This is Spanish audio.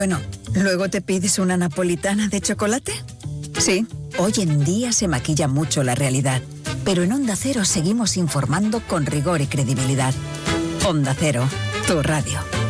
Bueno, ¿luego te pides una napolitana de chocolate? Sí, hoy en día se maquilla mucho la realidad, pero en Onda Cero seguimos informando con rigor y credibilidad. Onda Cero, tu radio.